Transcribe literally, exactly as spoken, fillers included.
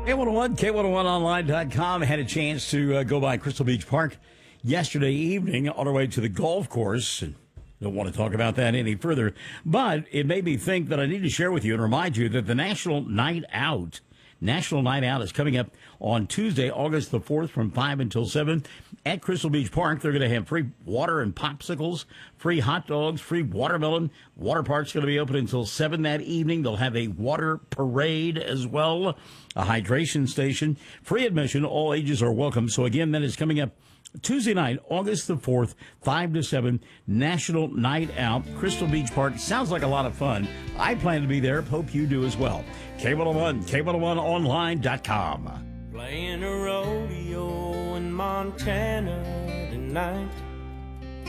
K one oh one, K one oh one online dot com. Had a chance to uh, go by Crystal Beach Park yesterday evening on our way to the golf course. And don't want to talk about that any further. But it made me think that I need to share with you and remind you that the National Night Out, National Night Out is coming up on Tuesday, August the fourth from five until seven at Crystal Beach Park. They're going to have free water and popsicles, free hot dogs, free watermelon. Water park's going to be open until seven that evening. They'll have a water parade as well, a hydration station, free admission. All ages are welcome. So again, that is coming up Tuesday night, August the fourth, five to seven, National Night Out, Crystal Beach Park. Sounds like a lot of fun. I plan to be there. Hope you do as well. K one oh one, K one oh one online dot com. Playing a rodeo in Montana tonight.